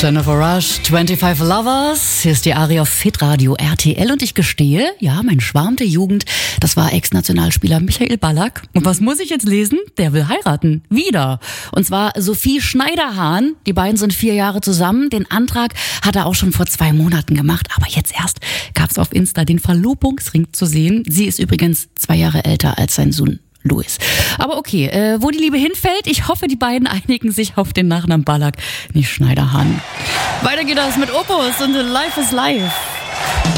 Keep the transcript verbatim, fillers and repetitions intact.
Jennifer Rush, fünfundzwanzig Lovers. Hier ist die Aria auf Hitradio R T L und ich gestehe, ja, mein Schwarm der Jugend, das war Ex-Nationalspieler Michael Ballack. Und was muss ich jetzt lesen? Der will heiraten. Wieder. Und zwar Sophie Schneiderhahn. Die beiden sind vier Jahre zusammen. Den Antrag hat er auch schon vor zwei Monaten gemacht. Aber jetzt erst gab es auf Insta den Verlobungsring zu sehen. Sie ist übrigens zwei Jahre älter als sein Sohn Louis. Aber okay, äh, wo die Liebe hinfällt, ich hoffe, die beiden einigen sich auf den Nachnamen Ballack, nicht Schneiderhahn. Weiter geht das mit Opus und Life is Life.